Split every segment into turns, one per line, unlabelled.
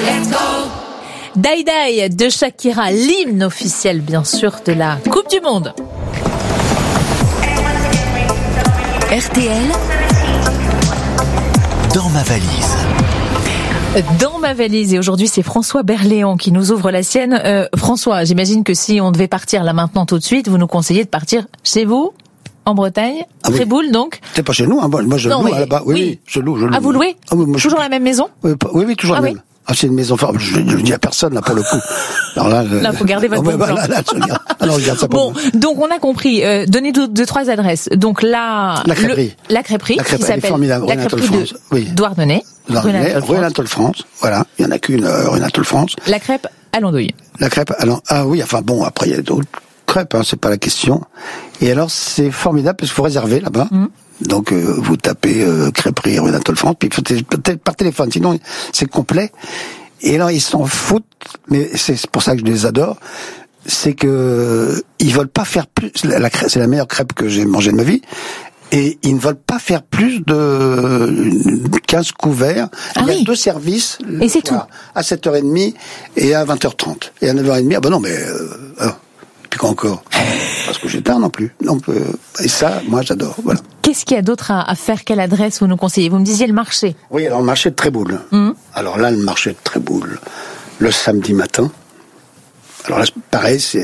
Let's go.
Die Die de Shakira, l'hymne officiel bien sûr de la Coupe du Monde.
RTL,
dans ma valise.
Dans ma valise, et aujourd'hui c'est François Berléand qui nous ouvre la sienne. François, j'imagine que si on devait partir là maintenant tout de suite, vous nous conseillez de partir chez vous, en Bretagne, Tréboul donc.
C'est pas chez nous, hein. Moi je loue là-bas. Oui, je loue.
Ah, vous louez toujours la même maison?
Oui, toujours la même. Ah, c'est une maison forte. Je ne dis à personne, là, pour le coup. Alors là,
faut garder votre bon plan.
Alors, regarde ça pour
moi. Donc, on a compris. Donnez deux, trois adresses. Donc là,
la crêperie.
La crêperie, qui s'appelle
la crêperie
de Douarnenez.
Rue Anatole France. Voilà. Il y en a qu'une, rue Anatole France.
La crêpe à l'andouille.
La crêpe oui, enfin bon, après, il y a d'autres crêpes, hein, c'est pas la question. Et alors, c'est formidable parce qu'il faut réserver là-bas. Donc vous tapez crêperie rue Anatole France, puis peut-être par téléphone, sinon c'est complet. Et alors ils s'en foutent, mais c'est pour ça que je les adore. C'est que ils veulent pas faire plus. C'est la meilleure crêpe que j'ai mangée de ma vie. Et ils ne veulent pas faire plus de 15 couverts. Il y a 2 services.
Et c'est tout.
À 7h30 et à 20h30. Et à 9h30, ah ben non, mais puis quoi encore? Parce que j'ai tard non plus. Donc, et ça, moi, j'adore. Voilà.
Qu'est-ce qu'il y a d'autre à faire? Quelle adresse vous nous conseillez? Vous me disiez le marché.
Oui, alors le marché de Tréboul. Alors là, le marché de Tréboul, le samedi matin. Alors là, pareil, c'est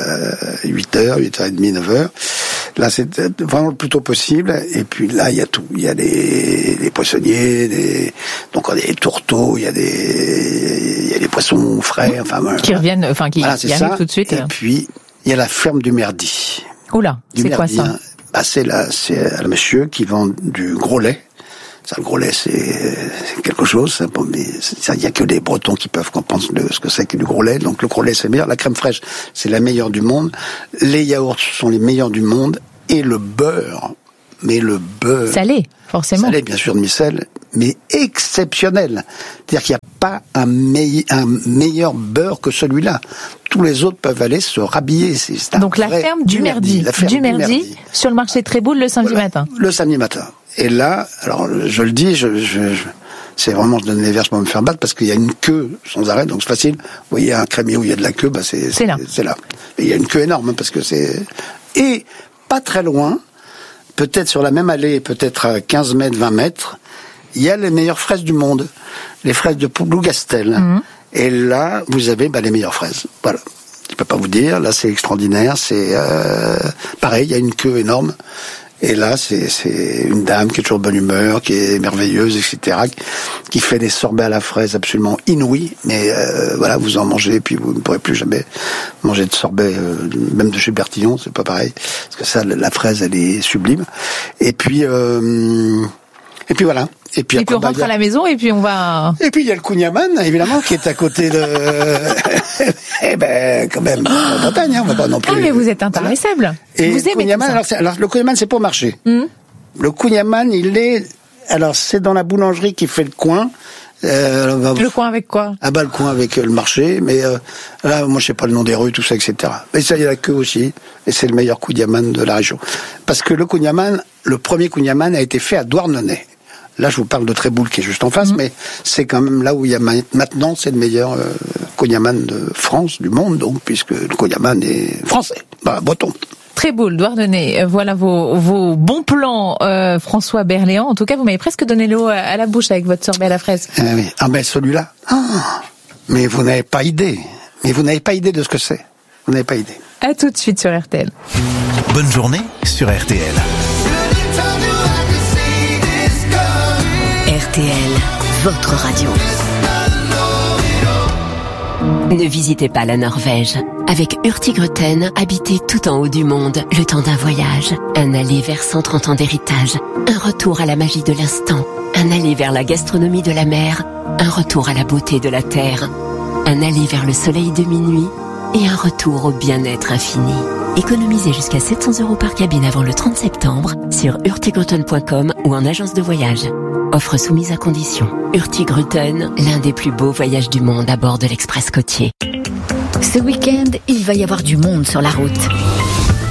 8h, 8h30, 9h. Là, c'est vraiment le plus tôt possible. Et puis là, il y a tout. Il y a des poissonniers, donc on a des tourteaux, il y a des poissons frais,
qui reviennent, qui arrivent tout de suite.
Et puis il y a la ferme du Merdi.
Oula, c'est quoi ça?
C'est un monsieur qui vend du gros lait. Ça, le gros lait, c'est quelque chose. Mais il y a que les Bretons qui peuvent comprendre ce que c'est que du gros lait. Donc le gros lait, c'est meilleur. La crème fraîche, c'est la meilleure du monde. Les yaourts sont les meilleurs du monde. Et le beurre. Mais le beurre.
Salé, forcément.
Salé, bien sûr, demi-sel, mais exceptionnel. C'est-à-dire qu'il n'y a pas un meilleur beurre que celui-là. Tous les autres peuvent aller se rhabiller.
Donc la ferme du Merdi. La ferme du Merdi, sur le marché de Tréboul le samedi matin.
Le samedi matin. Et là, alors je le dis, c'est vraiment, je donne les vers pour me faire battre parce qu'il y a une queue sans arrêt, donc c'est facile. Vous voyez un crémier où il y a de la queue, c'est là. Et il y a une queue énorme parce que et pas très loin, peut-être sur la même allée, peut-être à 15 mètres, 20 mètres, il y a les meilleures fraises du monde, les fraises de Plougastel. Et là, vous avez les meilleures fraises. Voilà. Je peux pas vous dire, là c'est extraordinaire, c'est pareil, il y a une queue énorme. Et là, c'est une dame qui est toujours de bonne humeur, qui est merveilleuse, etc., qui fait des sorbets à la fraise absolument inouïs. Mais voilà, vous en mangez, puis vous ne pourrez plus jamais manger de sorbet, même de chez Bertillon, c'est pas pareil. Parce que ça, la fraise, elle est sublime. Et puis voilà. Et puis
on rentre à la maison et puis on va...
Et puis il y a le Kouign-Amann, évidemment, qui est à côté de... quand même, en Bretagne, on va pas non plus...
Ah, mais vous êtes intarissable.
Et vous aimez Kouign-Amann, alors le Kouign-Amann, c'est pour marcher. Le Kouign-Amann, c'est dans la boulangerie qui fait le coin.
Le coin avec quoi?
Le coin avec le marché, mais là, moi je sais pas le nom des rues, tout ça, etc. Mais ça, il y a la queue aussi, et c'est le meilleur Kouign-Amann de la région. Parce que le Kouign-Amann, le premier Kouign-Amann a été fait à Douarnenez. Là, je vous parle de Tréboul qui est juste en face, mais c'est quand même là où il y a maintenant, c'est le meilleur Kouign-Amann de France, du monde, donc, puisque le Kouign-Amann est français, breton.
Tréboul, Douarnenez, voilà vos bons plans, François Berléand. En tout cas, vous m'avez presque donné l'eau à la bouche avec votre sorbet à la fraise.
Oui. Celui-là. Mais vous n'avez pas idée. Mais vous n'avez pas idée de ce que c'est. Vous n'avez pas idée.
À tout de suite sur RTL.
Bonne journée sur RTL.
RTL, votre radio. Ne visitez pas la Norvège. Avec Hurtigruten, habitez tout en haut du monde, le temps d'un voyage. Un aller vers 130 ans d'héritage. Un retour à la magie de l'instant. Un aller vers la gastronomie de la mer. Un retour à la beauté de la terre. Un aller vers le soleil de minuit. Et un retour au bien-être infini. Économisez jusqu'à 700 € par cabine avant le 30 septembre sur hurtigruten.com ou en agence de voyage. Offre soumise à condition. Hurtigruten, l'un des plus beaux voyages du monde à bord de l'Express côtier.
Ce week-end, il va y avoir du monde sur la route.
Toute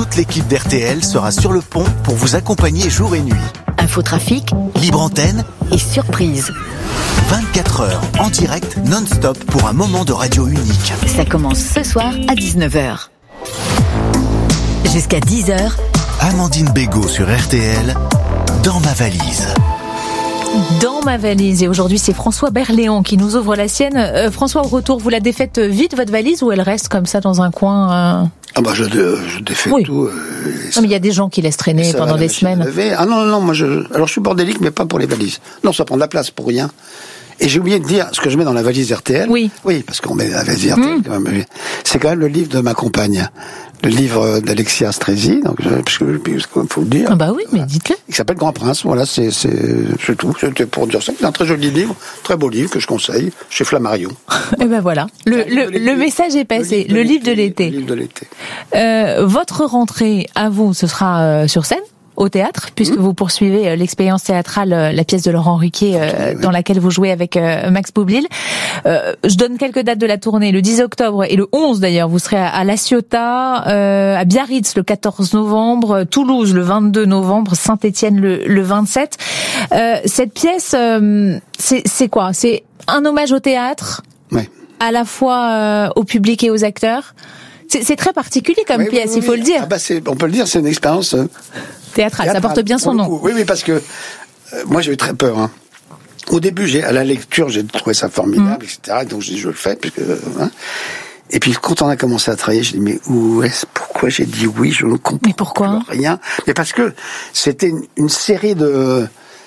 toute l'équipe d'RTL sera sur le pont pour vous accompagner jour et nuit.
Infotrafic,
Libre antenne
et surprise.
24 heures en direct non-stop pour un moment de radio unique.
Ça commence ce soir à 19h. Jusqu'à 10h.
Amandine Bégaud sur RTL, dans ma valise.
Dans ma valise. Et aujourd'hui, c'est François Berléand qui nous ouvre la sienne. François, au retour, vous la défaites vite, votre valise, ou elle reste comme ça dans un coin
Ah bah je défais tout.
Non, mais il y a des gens qui laissent traîner pendant des semaines.
Ah non, moi alors je suis bordélique, mais pas pour les valises. Non, ça prend de la place pour rien. Et j'ai oublié de dire ce que je mets dans la valise RTL.
Oui,
parce qu'on met la valise RTL quand même. C'est quand même le livre de ma compagne. Le livre d'Alexia Strezzi, donc faut le dire.
Ah bah oui, mais dites-le.
Il s'appelle Grand Prince, voilà, c'est tout. C'était pour dire ça. C'est un très joli livre, très beau livre que je conseille, chez Flammarion.
Et ben voilà, le message est passé, le livre de l'été.
Le livre de l'été.
Votre rentrée, à vous, ce sera sur scène, au théâtre, puisque vous poursuivez l'expérience théâtrale, la pièce de Laurent Ruquier, dans laquelle vous jouez avec Max Boublil. Je donne quelques dates de la tournée. Le 10 octobre et le 11 d'ailleurs, vous serez à La Ciotat, à Biarritz le 14 novembre, Toulouse le 22 novembre, Saint-Étienne le 27. Cette pièce, c'est quoi? C'est un hommage au théâtre, à la fois au public et aux acteurs. C'est très particulier comme pièce, il faut le dire.
Ah bah on peut le dire, c'est une expérience
théâtrale, ça porte bien son nom.
Oui, parce que moi j'ai eu très peur. Hein. Au début, à la lecture, j'ai trouvé ça formidable, etc. Donc j'ai dit je le fais. Et puis quand on a commencé à travailler, j'ai dit mais pourquoi j'ai dit oui, je ne comprends rien. Mais parce que c'était une série de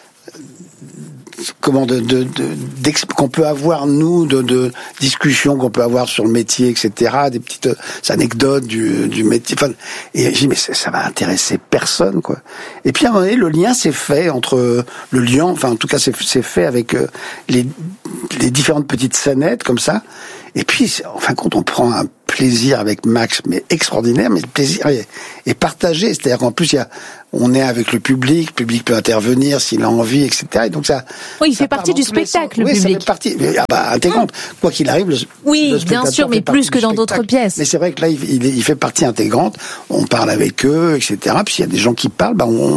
qu'on peut avoir nous de discussions qu'on peut avoir sur le métier, etc., des petites anecdotes du métier, et j'ai dit mais ça va intéresser personne, quoi. Et puis à un moment donné, le lien s'est fait entre en tout cas c'est fait avec les différentes petites scénettes comme ça. Et puis, en fin de compte, on prend un plaisir avec Max, mais extraordinaire, mais le plaisir est partagé. C'est-à-dire qu'en plus, on est avec le public peut intervenir s'il a envie, etc. Et donc ça.
Oui, il fait partie du spectacle, le public.
Oui, ça fait partie. Intégrante. Quoi qu'il arrive, le
bien sûr, mais plus que dans d'autres pièces.
Mais c'est vrai que là, il fait partie intégrante. On parle avec eux, etc. Puis il y a des gens qui parlent,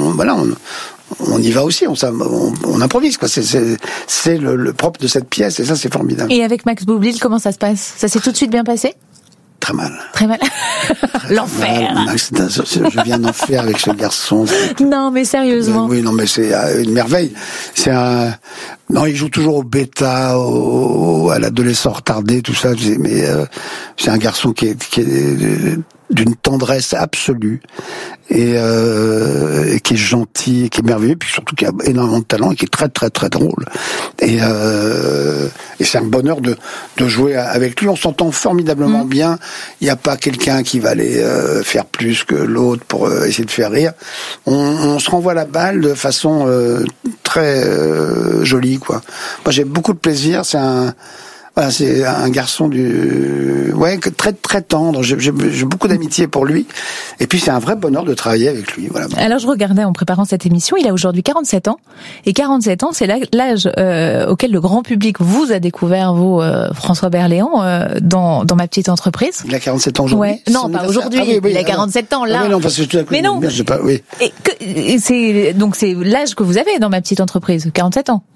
on y va aussi, on improvise, quoi. C'est le propre de cette pièce, et ça, c'est formidable.
Et avec Max Boublil, comment ça se passe? Ça s'est tout de suite bien passé?
Très mal.
Très mal. L'enfer.
Max, je viens d'en faire avec ce garçon.
Non, mais sérieusement.
Oui, non, mais c'est une merveille. Non, il joue toujours au bêta, à l'adolescent retardé, tout ça. Mais c'est un garçon qui est d'une tendresse absolue et qui est gentil, et qui est merveilleux, puis surtout qui a énormément de talent et qui est très très très drôle. Et c'est un bonheur de jouer avec lui. On s'entend formidablement bien. Il n'y a pas quelqu'un qui va aller faire plus que l'autre pour essayer de faire rire. On se renvoie la balle de façon très jolie, quoi. Moi, j'ai beaucoup de plaisir. C'est un garçon très très tendre. J'ai beaucoup d'amitié pour lui. Et puis c'est un vrai bonheur de travailler avec lui. Voilà.
Alors je regardais en préparant cette émission, il a aujourd'hui 47 ans. Et 47 ans, c'est l'âge auquel le grand public vous a découvert, vous, François Berléand, dans Ma Petite Entreprise.
Il a 47 ans aujourd'hui.
Ouais. Non, pas aujourd'hui. Il a 47 ans là.
Ah oui, non, parce que tout à coup,
mais non.
Je sais pas, oui.
Donc c'est l'âge que vous avez dans Ma Petite Entreprise, 47 ans.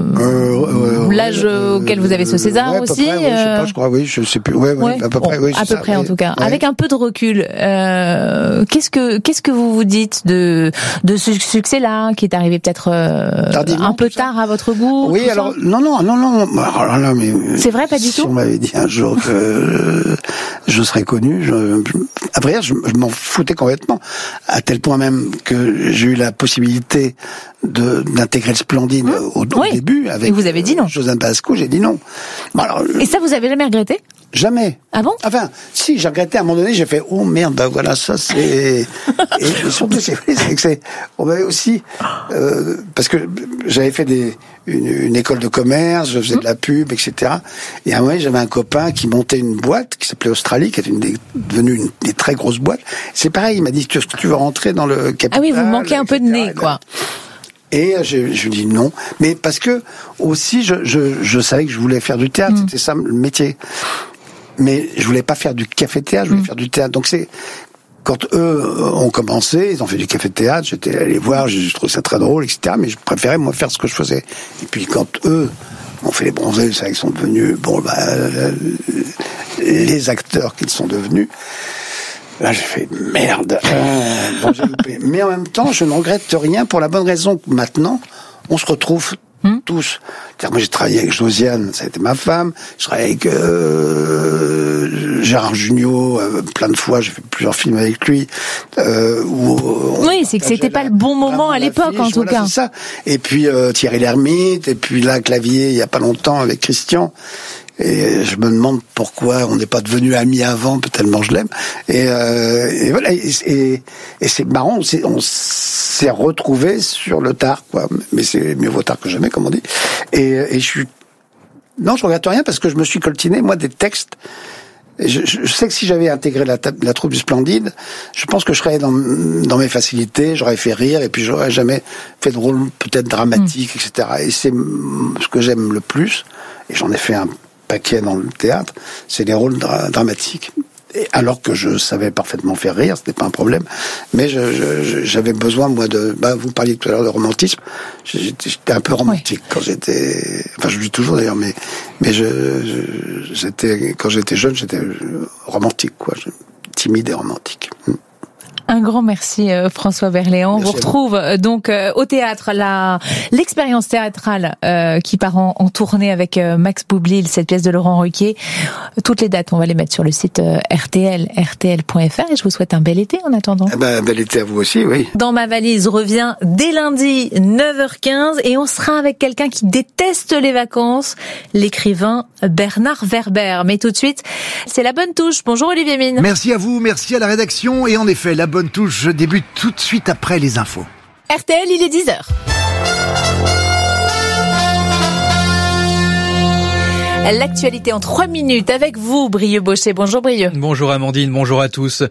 L'âge auquel vous avez ce César aussi.
Près, je sais pas, je crois, oui, je sais plus. À peu près, oui.
À peu près, en tout cas. Ouais. Avec un peu de recul, qu'est-ce que vous vous dites de ce succès-là, qui est arrivé peut-être un peu tard à votre goût?
Oui, alors non. Alors là, mais
c'est vrai, pas du tout.
Si on m'avait dit un jour que je serais connu, après je m'en foutais complètement, à tel point même que j'ai eu la possibilité d'intégrer le Splendide au début avec.
Et vous avez dit non.
Josiane Balasco, j'ai dit non.
Bon, alors, et ça, vous avez jamais regretté?
Jamais.
Ah bon?
Enfin, si, j'ai regretté à un moment donné, j'ai fait, oh merde, ben voilà, ça c'est... et surtout, on m'avait aussi, parce que j'avais fait une école de commerce, je faisais de la pub, etc. Et à un moment donné, j'avais un copain qui montait une boîte, qui s'appelait Australie, qui est devenue une des très grosses boîtes. C'est pareil, il m'a dit, tu veux rentrer dans le capital?
Ah oui, vous manquez un peu de nez, quoi.
Et je dis non, mais parce que aussi je savais que je voulais faire du théâtre, c'était ça le métier. Mais je voulais pas faire du café-théâtre, je voulais faire du théâtre. Donc Quand eux ont commencé, ils ont fait du café-théâtre, j'étais allé voir, j'ai trouvé ça très drôle, etc. Mais je préférais, moi, faire ce que je faisais. Et puis quand eux ont fait les bronzés, c'est vrai qu'ils sont devenus, les acteurs qu'ils sont devenus, là, j'ai fait merde. J'ai loupé. Mais en même temps, je ne regrette rien pour la bonne raison que maintenant, on se retrouve tous. C'est-à-dire, moi, j'ai travaillé avec Josiane, ça a été ma femme. Je travaillais avec Gérard Jugnot plein de fois. J'ai fait plusieurs films avec lui.
Oui, c'est que c'était pas le bon moment à l'époque, en tout cas.
C'est ça. Et puis Thierry Lhermitte, et puis là, Clavier, il y a pas longtemps avec Christian. Et je me demande pourquoi on n'est pas devenus amis avant, tellement je l'aime. Et voilà. Et c'est marrant, on s'est retrouvés sur le tard, quoi. Mais c'est mieux vaut tard que jamais, comme on dit. Et je regrette rien parce que je me suis coltiné, moi, des textes. Je sais que si j'avais intégré la troupe du Splendide, je pense que je serais dans mes facilités, j'aurais fait rire, et puis j'aurais jamais fait de rôle peut-être dramatique, etc. Et c'est ce que j'aime le plus, et j'en ai fait un paquet dans le théâtre, c'est les rôles dramatiques. Et alors que je savais parfaitement faire rire, c'était pas un problème, mais j'avais besoin, moi, vous parliez tout à l'heure de romantisme, j'étais un peu romantique quand j'étais, enfin je le dis toujours d'ailleurs, mais quand j'étais jeune, j'étais romantique, quoi, timide et romantique.
Un grand merci François Berléand. Merci. Vous retrouve donc au théâtre l'expérience théâtrale qui part en tournée avec Max Boublil, cette pièce de Laurent Ruquier. Toutes les dates, on va les mettre sur le site rtl.fr, et je vous souhaite un bel été en attendant.
Un bel été à vous aussi, oui.
Dans ma valise revient dès lundi 9h15 et on sera avec quelqu'un qui déteste les vacances, l'écrivain Bernard Werber. Mais tout de suite, c'est la bonne touche. Bonjour Olivier Mine.
Merci à vous, merci à la rédaction, et en effet, la bonne touche débute tout de suite après les infos.
RTL, il est 10h. L'actualité en 3 minutes avec vous, Brieux Baucher. Bonjour Brieux.
Bonjour Amandine, bonjour à tous.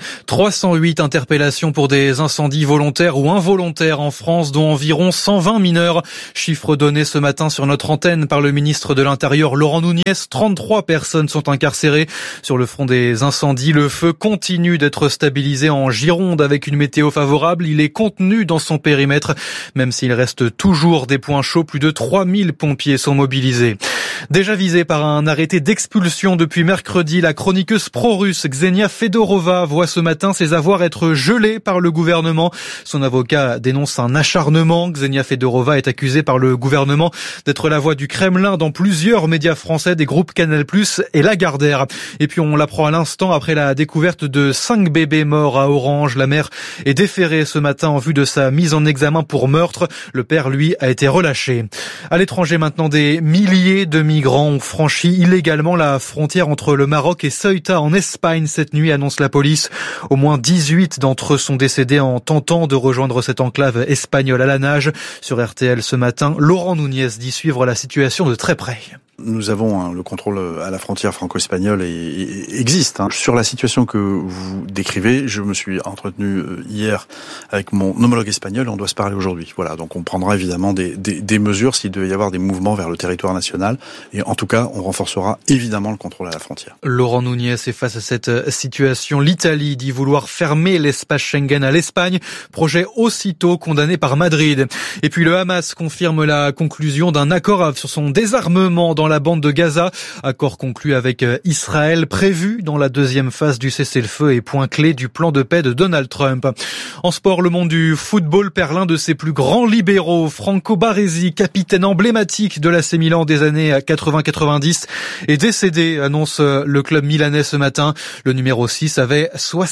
308 interpellations pour des incendies volontaires ou involontaires en France, dont environ 120 mineurs. Chiffre donné ce matin sur notre antenne par le ministre de l'Intérieur Laurent Nunez. 33 personnes sont incarcérées. Sur le front des incendies, le feu continue d'être stabilisé en Gironde avec une météo favorable. Il est contenu dans son périmètre, même s'il reste toujours des points chauds. Plus de 3000 pompiers sont mobilisés. Déjà visé par un arrêté d'expulsion depuis mercredi, la chroniqueuse pro-russe Ksenia Fedorova voit ce matin ses avoirs être gelés par le gouvernement. Son avocat dénonce un acharnement. Ksenia Fedorova est accusée par le gouvernement d'être la voix du Kremlin dans plusieurs médias français, des groupes Canal+ et Lagardère. Et puis on l'apprend à l'instant après la découverte de 5 bébés morts à Orange. La mère est déférée ce matin en vue de sa mise en examen pour meurtre. Le père, lui, a été relâché. À l'étranger maintenant, des milliers de migrants ont franchi illégalement la frontière entre le Maroc et Ceuta en Espagne cette nuit, annonce la police. Au moins 18 d'entre eux sont décédés en tentant de rejoindre cette enclave espagnole à la nage. Sur RTL ce matin, Laurent Nunez dit suivre la situation de très près.
Nous avons le contrôle à la frontière franco-espagnole et existe. Sur la situation que vous décrivez, je me suis entretenu hier avec mon homologue espagnol et on doit se parler aujourd'hui. Voilà, donc on prendra évidemment des mesures s'il devait y avoir des mouvements vers le territoire national et en tout cas on renforcera évidemment le contrôle à la frontière.
Laurent Nunez est face à cette situation. L'Italie dit vouloir fermer l'espace Schengen à l'Espagne, projet aussitôt condamné par Madrid. Et puis le Hamas confirme la conclusion d'un accord sur son désarmement dans la bande de Gaza, accord conclu avec Israël, prévu dans la deuxième phase du cessez-le-feu et point clé du plan de paix de Donald Trump. En sport, le monde du football perd l'un de ses plus grands libéraux, Franco Baresi, capitaine emblématique de l'AC Milan des années 80-90, est décédé, annonce le club milanais ce matin. Le numéro 6 avait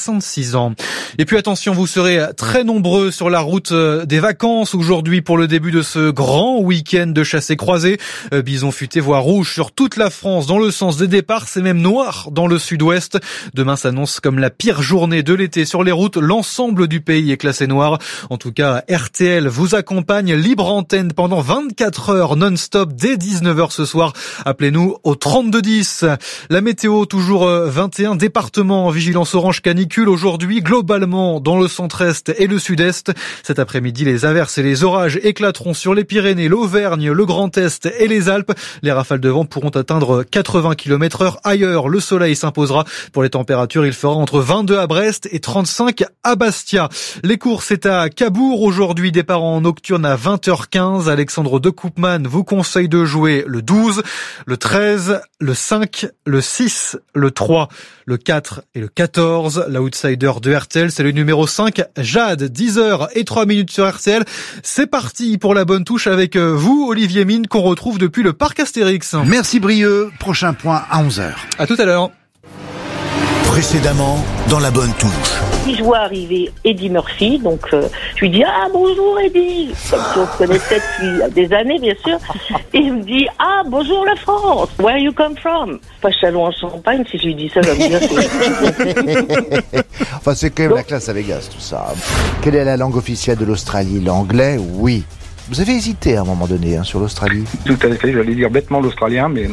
66 ans. Et puis attention, vous serez très nombreux sur la route des vacances aujourd'hui pour le début de ce grand week-end de chassé-croisé. Bison futé, voire rouge sur toute la France dans le sens des départs, c'est même noir dans le sud-ouest. Demain s'annonce comme la pire journée de l'été sur les routes. L'ensemble du pays est classé noir. En tout cas, RTL vous accompagne, libre antenne pendant 24 heures non-stop dès 19h ce soir. Appelez-nous au 3210. La météo, toujours 21 départements en vigilance orange canicule aujourd'hui, globalement dans le centre-est et le sud-est. Cet après-midi, les averses et les orages éclateront sur les Pyrénées, l'Auvergne, le Grand Est et les Alpes. Les rafales rafales de vent pourront atteindre 80 km/h. Ailleurs, le soleil s'imposera. Pour les températures, il fera entre 22 à Brest et 35 à Bastia. Les courses, c'est à Cabourg. Aujourd'hui, départ en nocturne à 20h15. Alexandre de Koopman vous conseille de jouer le 12, le 13, le 5, le 6, le 3, le 4 et le 14. L'outsider de RTL, c'est le numéro 5, Jade. 10h03 sur RTL. C'est parti pour la bonne touche avec vous, Olivier Mine, qu'on retrouve depuis le parc Astérix.
Merci Brieux. Prochain point à 11h.
À tout à l'heure.
Précédemment, dans la bonne touche.
Si je vois arriver Eddie Murphy, donc je lui dis « Ah, bonjour Eddie !» Comme si on se connaissait depuis des années, bien sûr. Et il me dit « Ah, bonjour la France ! Where you come from ?» Pas Châlons en Champagne, si je lui dis ça, il va me dire
Enfin, c'est quand même la classe à Vegas, tout ça. Quelle est la langue officielle de l'Australie? L'anglais? Oui. Vous avez hésité à un moment donné sur l'Australie?
Tout à fait, j'allais dire bêtement l'Australien, mais non.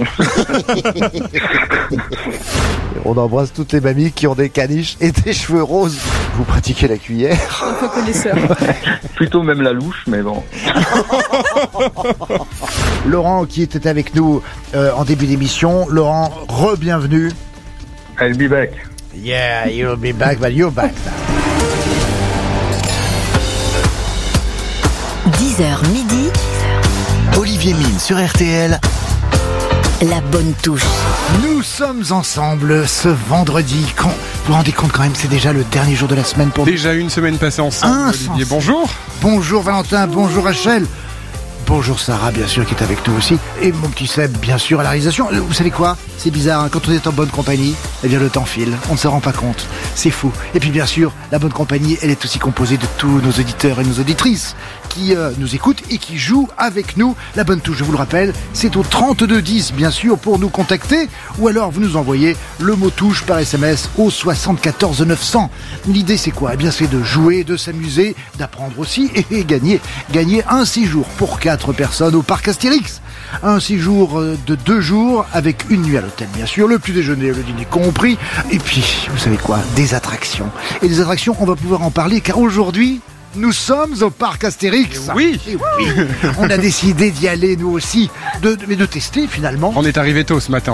On embrasse toutes les mamies qui ont des caniches et des cheveux roses. Vous pratiquez la cuillère?
Plutôt même la louche, mais bon.
Laurent qui était avec nous en début d'émission. Laurent, re-bienvenue.
I'll be back.
Yeah, you'll be back, but you're back now.
10h midi.
Olivier Mine sur RTL.
La bonne touche.
Nous sommes ensemble ce vendredi. Vous vous rendez compte quand même, c'est déjà le dernier jour de la semaine pour
déjà une semaine passée ensemble, Olivier. Bonjour.
Bonjour Valentin, bonjour Rachel. Bonjour Sarah, bien sûr, qui est avec nous aussi. Et mon petit Seb, bien sûr, à la réalisation. Vous savez quoi? C'est bizarre, quand on est en bonne compagnie, eh bien le temps file. On ne se rend pas compte. C'est fou. Et puis bien sûr, la bonne compagnie, elle est aussi composée de tous nos auditeurs et nos auditrices qui nous écoutent et qui jouent avec nous. La bonne touche, je vous le rappelle, c'est au 3210, bien sûr, pour nous contacter. Ou alors, vous nous envoyez le mot touche par SMS au 74 900. L'idée, c'est quoi? Eh bien, c'est de jouer, de s'amuser, d'apprendre aussi et gagner un séjour pour 4 personnes au parc Astérix. Un séjour de 2 jours avec une nuit à l'hôtel, bien sûr, le petit déjeuner et le dîner compris. Et puis, vous savez quoi? Des attractions. Et des attractions, on va pouvoir en parler car aujourd'hui, nous sommes au parc Astérix.
Oui.
Et oui. On a décidé d'y aller, nous aussi, de tester finalement.
On est arrivé tôt ce matin.